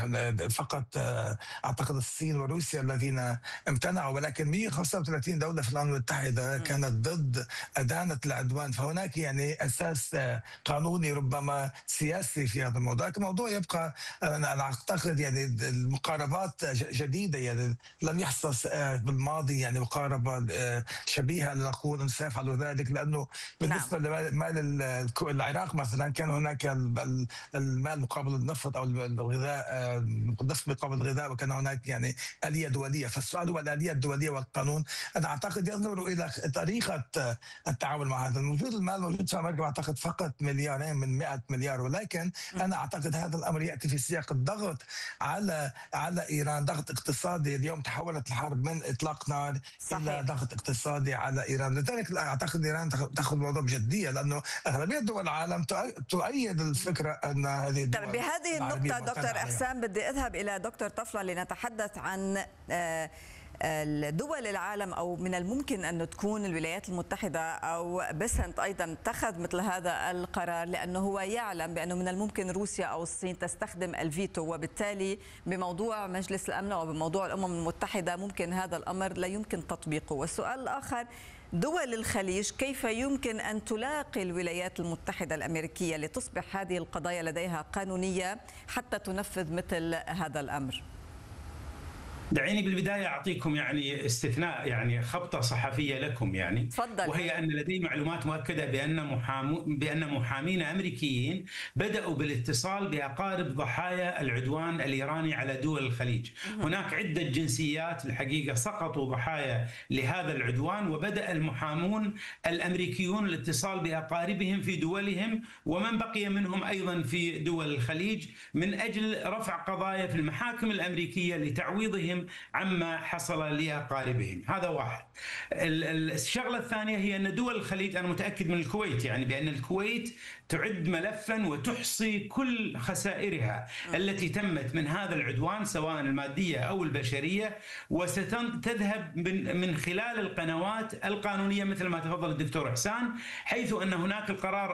فقط اعتقد الصين وروسيا الذين امتنعوا، ولكن 135 دوله في الامم المتحده كانت ضد، ادانت العدوان. فهناك يعني اساس قانوني ربما سياسي في هذا الموضوع. لكن الموضوع يبقى، انا اعتقد يعني المقاربات جديده، يعني لم يحصل بالماضي يعني مقاربه شبيهه لنقول ان سيفعلوا ذلك، لانه نعم. بالنسبه لمال العراق مثلا كان هناك المال مقابل النفط او الغذاء، النفط مقابل الغذاء، وكان هناك يعني اليه دوليه. فالسؤال هو الاليه الدوليه والقانون. انا اعتقد ينظر الى طريقه التعامل مع هذا. موجود المال موجود في امريكا اعتقد فقط مليارين من 100 مليار، ولكن انا اعتقد هذا الامر ياتي في سياق الضغط على ايران، ضغط اقتصادي. اليوم تحولت الحرب من اطلاق نار الى صحيح. ضغط اقتصادي على ايران. لذلك اعتقد ايران تاخذ الموضوع بجديه، لانه اغلبيه دول العالم تؤيد الفكره ان هذه طيب، الدول بهذه العربيه النقطة معتدى دكتور عليها. إحسان بدي أذهب إلى دكتور طفلة لنتحدث عن دول العالم، أو من الممكن أن تكون الولايات المتحدة أو بسنت أيضا اتخذ مثل هذا القرار، لأنه هو يعلم بأنه من الممكن روسيا أو الصين تستخدم الفيتو، وبالتالي بموضوع مجلس الأمن أو بموضوع الأمم المتحدة ممكن هذا الأمر لا يمكن تطبيقه. والسؤال الآخر، دول الخليج كيف يمكن أن تلاقي الولايات المتحدة الأمريكية لتصبح هذه القضايا لديها قانونية حتى تنفذ مثل هذا الأمر؟ دعيني بالبداية أعطيكم يعني استثناء، يعني خبطة صحفية لكم يعني. تفضل. وهي أن لدي معلومات مؤكدة بأن محامين أمريكيين بدأوا بالاتصال بأقارب ضحايا العدوان الإيراني على دول الخليج. هناك عدة جنسيات الحقيقة سقطوا ضحايا لهذا العدوان، وبدأ المحامون الأمريكيون الاتصال بأقاربهم في دولهم ومن بقي منهم أيضا في دول الخليج من أجل رفع قضايا في المحاكم الأمريكية لتعويضهم عما حصل لأقاربهم. هذا واحد. الشغلة الثانية هي أن دول الخليج، أنا متأكد من الكويت يعني بأن الكويت تعد ملفا وتحصي كل خسائرها التي تمت من هذا العدوان سواء المادية أو البشرية، وستذهب من خلال القنوات القانونية مثل ما تفضل الدكتور إحسان، حيث أن هناك القرار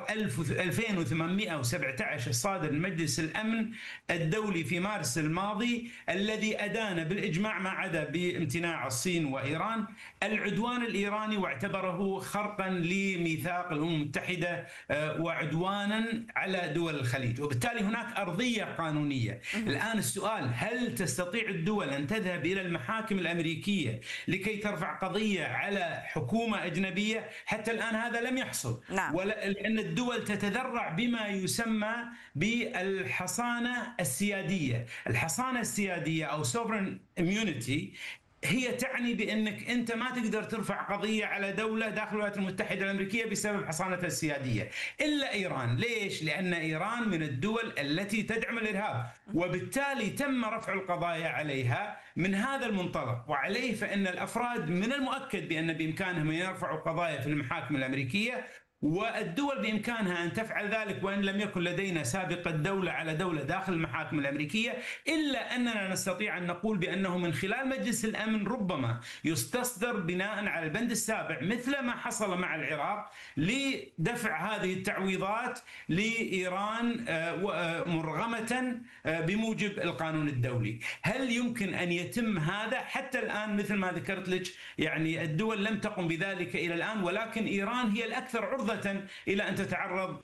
2817 الصادر من مجلس الأمن الدولي في مارس الماضي الذي أدان بالإجماع ما عدا بامتناع الصين وإيران العدوان الإيراني، واعتبره خرقا لميثاق الأمم المتحدة وعدوانا على دول الخليج، وبالتالي هناك أرضية قانونية. الآن السؤال، هل تستطيع الدول أن تذهب إلى المحاكم الأمريكية لكي ترفع قضية على حكومة أجنبية؟ حتى الآن هذا لم يحصل. نعم. لأن الدول تتذرع بما يسمى بالحصانة السيادية. الحصانة السيادية أو sovereign immunity هي تعني بأنك أنت ما تقدر ترفع قضية على دولة داخل الولايات المتحدة الأمريكية بسبب حصانتها السيادية إلا إيران. ليش؟ لأن إيران من الدول التي تدعم الإرهاب، وبالتالي تم رفع القضايا عليها من هذا المنطلق. وعليه فإن الأفراد من المؤكد بأن بإمكانهم أن يرفعوا قضايا في المحاكم الأمريكية، والدول بإمكانها أن تفعل ذلك وإن لم يكن لدينا سابقة دولة على دولة داخل المحاكم الأمريكية. إلا أننا نستطيع أن نقول بأنه من خلال مجلس الأمن ربما يستصدر بناء على البند السابع مثل ما حصل مع العراق لدفع هذه التعويضات لإيران مرغمة بموجب القانون الدولي. هل يمكن أن يتم هذا؟ حتى الآن مثل ما ذكرت لك يعني الدول لم تقم بذلك إلى الآن، ولكن إيران هي الأكثر عرضة إلى أن تتعرض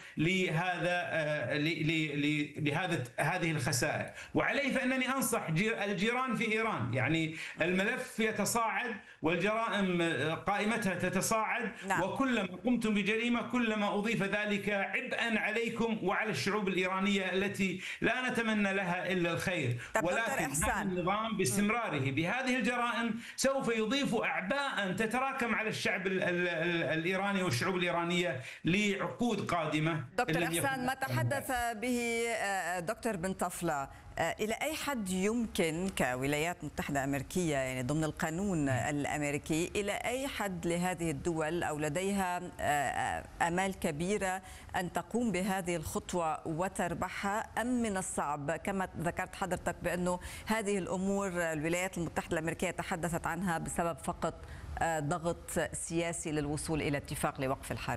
هذه الخسائر. وعليه فإنني أنصح الجيران في إيران، يعني الملف يتصاعد والجرائم قائمتها تتصاعد. نعم. وكلما قمتم بجريمة كلما أضيف ذلك عبئا عليكم وعلى الشعوب الإيرانية التي لا نتمنى لها إلا الخير. ولكن هذا النظام باستمراره بهذه الجرائم سوف يضيف أعباء تتراكم على الشعب الإيراني والشعوب الإيرانية لعقود قادمة. دكتور إحسان، ما تحدث به دكتور بن طفلة، إلى أي حد يمكن كولايات متحدة أمريكية يعني ضمن القانون الأمريكي، إلى أي حد لهذه الدول أو لديها آمال كبيرة أن تقوم بهذه الخطوة وتربحها، أم من الصعب كما ذكرت حضرتك بأنه هذه الأمور الولايات المتحدة الأمريكية تحدثت عنها بسبب فقط ضغط سياسي للوصول إلى اتفاق لوقف الحرب؟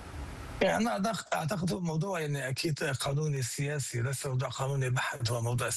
يعني أنا أعتقد هو موضوع يعني أكيد قانوني سياسي، ليس موضوع قانوني بحت، هو موضوع